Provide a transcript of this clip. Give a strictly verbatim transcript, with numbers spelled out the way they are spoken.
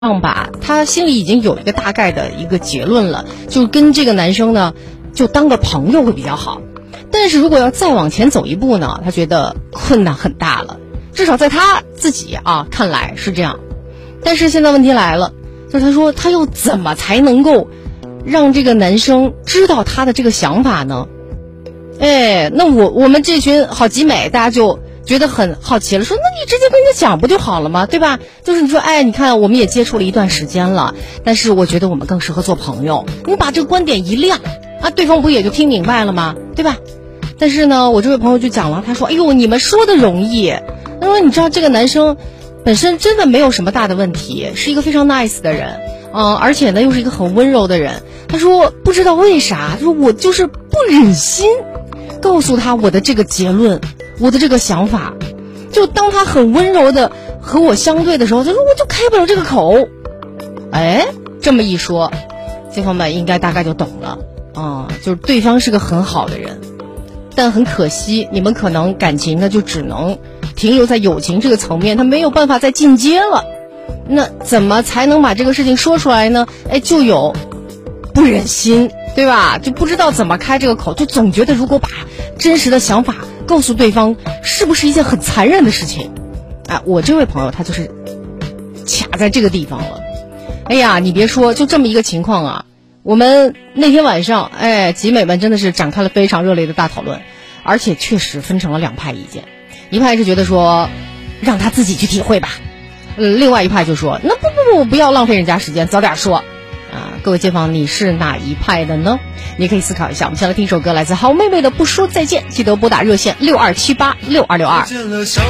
样吧，他心里已经有一个大概的一个结论了，就跟这个男生呢就当个朋友会比较好。但是如果要再往前走一步呢，他觉得困难很大了，至少在他自己啊看来是这样。但是现在问题来了，就是他说他又怎么才能够让这个男生知道他的这个想法呢？哎，那我我们这群好集美大家就觉得很好奇了，说那你直接跟人家讲不就好了吗？对吧？就是你说，哎，你看我们也接触了一段时间了，但是我觉得我们更适合做朋友。你把这个观点一亮啊，对方不也就听明白了吗？对吧？但是呢，我这位朋友就讲了，他说，哎呦，你们说的容易。他说，你知道这个男生本身真的没有什么大的问题，是一个非常 nice 的人，嗯、呃，而且呢又是一个很温柔的人。他说不知道为啥，他说我就是不忍心告诉他我的这个结论，我的这个想法。就当他很温柔的和我相对的时候，他说我就开不了这个口。哎，这么一说，这方面应该大概就懂了啊、嗯，就是对方是个很好的人，但很可惜你们可能感情呢就只能停留在友情这个层面，他没有办法再进阶了。那怎么才能把这个事情说出来呢？哎，就有不忍心，对吧？就不知道怎么开这个口，就总觉得如果把真实的想法告诉对方，是不是一件很残忍的事情？啊，我这位朋友他就是卡在这个地方了。哎呀，你别说，就这么一个情况啊，我们那天晚上，哎，集美们真的是展开了非常热烈的大讨论，而且确实分成了两派意见，一派是觉得说让他自己去体会吧，嗯，另外一派就说那不不不不要浪费人家时间，早点说啊。各位街坊，你是哪一派的呢？你可以思考一下。我们先来听一首歌，来自好妹妹的不说再见，记得拨打热线六二七八六二六二。